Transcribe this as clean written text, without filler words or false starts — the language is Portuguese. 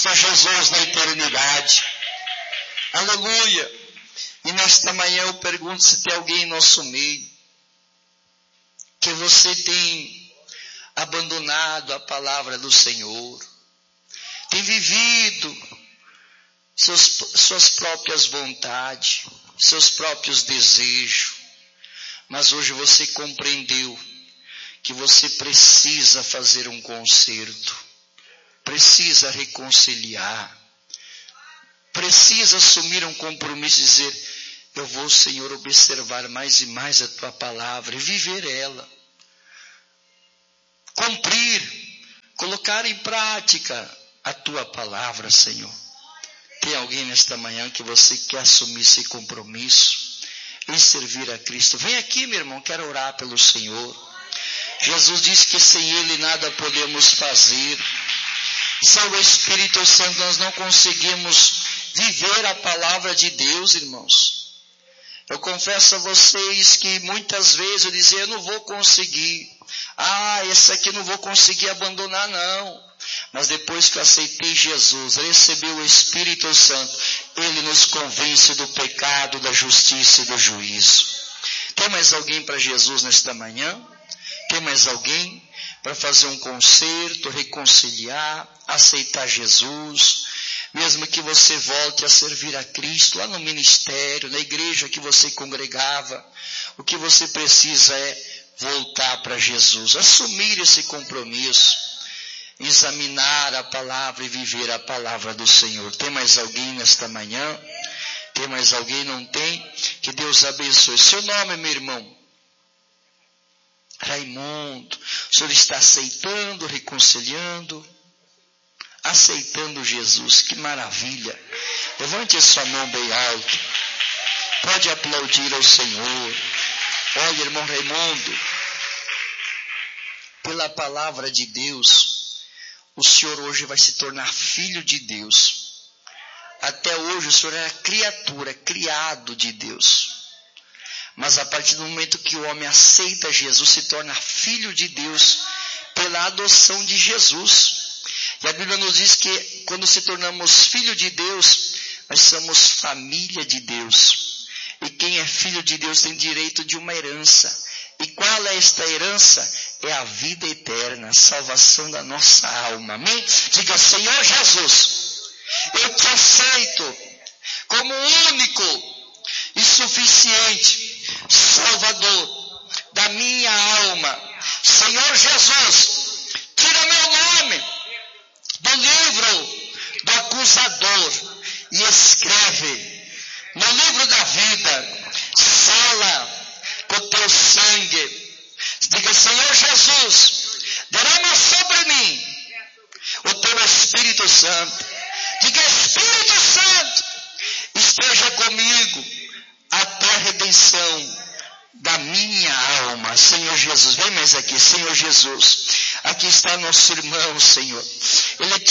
Cristo Jesus na eternidade. Aleluia. E nesta manhã eu pergunto se tem alguém em nosso meio que você tem abandonado a palavra do Senhor, tem vivido suas próprias vontades, seus próprios desejos, mas hoje você compreendeu que você precisa fazer um conserto, precisa reconciliar, precisa assumir um compromisso e dizer: eu vou, Senhor, observar mais e mais a tua palavra e viver ela, cumprir, colocar em prática a tua palavra, Senhor. Tem alguém nesta manhã que você quer assumir esse compromisso em servir a Cristo? Vem aqui, meu irmão, quero orar pelo Senhor. Jesus disse que sem Ele nada podemos fazer. Sem o Espírito Santo nós não conseguimos viver a palavra de Deus, irmãos. Eu confesso a vocês que muitas vezes eu dizia: eu não vou conseguir. Esse aqui eu não vou conseguir abandonar, não. Mas depois que eu aceitei Jesus, recebi o Espírito Santo, Ele nos convence do pecado, da justiça e do juízo. Tem mais alguém para Jesus nesta manhã? Tem mais alguém para fazer um conserto, reconciliar, aceitar Jesus? Mesmo que você volte a servir a Cristo lá no ministério, na igreja que você congregava, o que você precisa é voltar para Jesus, assumir esse compromisso, examinar a palavra e viver a palavra do Senhor. Tem mais alguém nesta manhã? Tem mais alguém? Não tem? Que Deus abençoe. Seu nome, meu irmão? Raimundo. O senhor está aceitando, reconciliando, aceitando Jesus? Que maravilha. Levante a sua mão bem alto. Pode aplaudir ao Senhor. Olha, irmão Raimundo, pela palavra de Deus, o senhor hoje vai se tornar filho de Deus. Até hoje o senhor era criatura, criado de Deus. Mas a partir do momento que o homem aceita Jesus, se torna filho de Deus pela adoção de Jesus. E a Bíblia nos diz que quando se tornamos filho de Deus, nós somos família de Deus. E quem é filho de Deus tem direito de uma herança. E qual é esta herança? É a vida eterna, a salvação da nossa alma. Amém? Diga: Senhor Jesus, eu te aceito como único e suficiente Salvador da minha alma. Senhor Jesus, tira meu nome do livro do acusador e escreve no livro da vida, sela com teu sangue. Diga: Senhor Jesus, derrama sobre mim o teu Espírito Santo. Diga: Espírito Santo, esteja comigo até a redenção da minha alma. Senhor Jesus, vem mais aqui. Senhor Jesus, aqui está nosso irmão, Senhor. Ele te